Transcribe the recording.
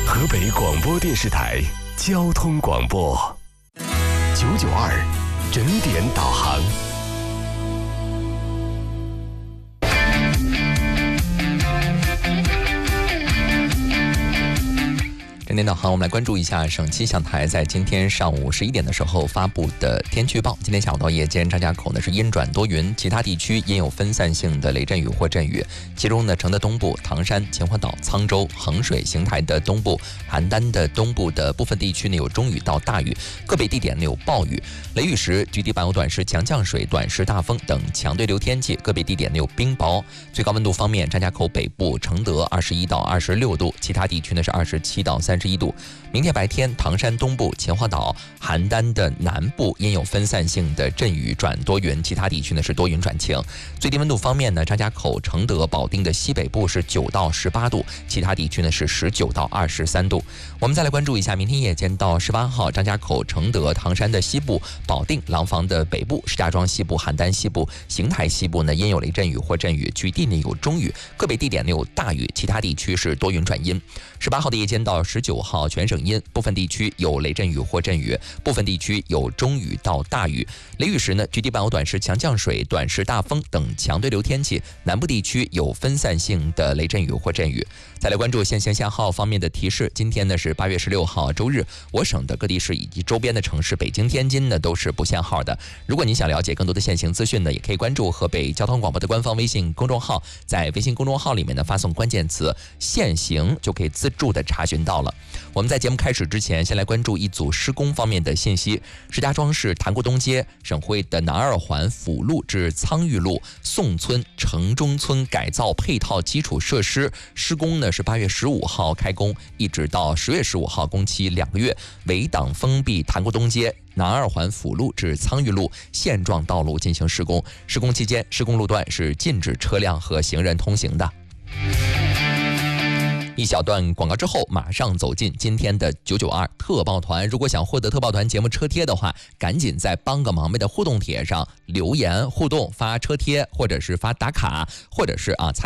河北广播电视台交通广播992整点导航。 整点导航，我们来关注一下省气象台在今天上午11点的时候发布的天气预报。今天下午到夜间，张家口呢是阴转多云，其他地区阴有分散性的雷阵雨或阵雨。其中呢，承德东部、唐山、秦皇岛、沧州、衡水、邢台的东部、邯郸的东部的部分地区呢有中雨到大雨，个别地点呢有暴雨。雷雨时，局地伴有短时强降水、短时大风等强对流天气，个别地点呢有冰雹。最高温度方面，张家口北部、承德21到26度，其他地区呢是27到31度。明天白天，唐山东部、秦皇岛、邯郸的南部阴有分散性的阵雨转多云，其他地区呢是多云转晴。最低温度方面呢，张家口、承德、保定的西北部是9到18度，其他地区呢是19到23度。我们再来关注一下明天夜间到18号，张家口、承德、唐山的西部、保定、廊坊的北部、石家庄西部、邯郸西部、邢台西部呢阴有雷阵雨或阵雨，局地呢有中雨，个别地点呢有大雨，其他地区是多云转阴。18号的夜间到19号，全省阴，部分地区有雷阵雨或阵雨，部分地区有中雨到大雨。雷雨时呢，局地伴有短时强降水、短时大风等强对流天气，南部地区有分散性的雷阵雨或阵雨。再来关注现行限号方面的提示，今天呢是8月16号周日，我省的各地市以及周边的城市北京、天津呢都是不限号的。如果您想了解更多的现行资讯呢，也可以关注河北交通广播的官方微信公众号，在微信公众号里面呢发送关键词限行就可以自助的查询到了。我们在节目开始之前，先来关注一组施工方面的信息。石家庄市潭沽东街省会的南二环辅路至苍峪路宋村城中村改造配套基础设施施工呢是8月15号开工，一直到10月15号，工期2个月，围挡封闭潭沽东街南二环辅路至苍峪路现状道路进行施工。施工期间，施工路段是禁止车辆和行人通行的。一小段广告之后，马上走进今天的992特报团。如果想获得特报团节目车贴的话，赶紧在帮个忙呗的互动帖上留言互动，发车贴或者是发打卡，或者是参与